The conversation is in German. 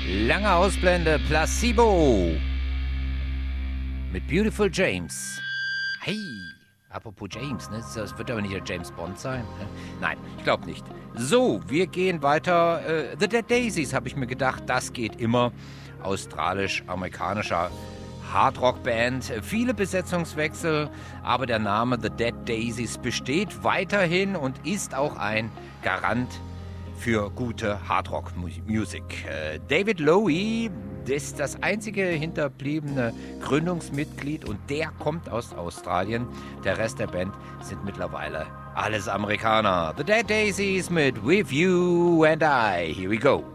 Lange Ausblende, Placebo. Mit Beautiful James. Hey, apropos James, ne? Das wird aber nicht der James Bond sein. Nein, ich glaube nicht. So, wir gehen weiter. The Dead Daisies, habe ich mir gedacht, das geht immer. Australisch-amerikanischer Hardrock-Band. Viele Besetzungswechsel, aber der Name The Dead Daisies besteht weiterhin und ist auch ein Garant für gute Hardrock-Musik. David Lowie ist das einzige hinterbliebene Gründungsmitglied und der kommt aus Australien. Der Rest der Band sind mittlerweile alles Amerikaner. The Dead Daisies mit With You and I. Here we go.